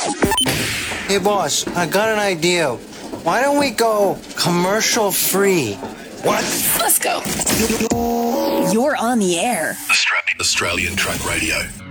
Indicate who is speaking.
Speaker 1: Hey, boss, I got an idea. Why don't we go commercial free?
Speaker 2: What?
Speaker 3: Let's go. You're on the air.
Speaker 2: Australian Truck Radio.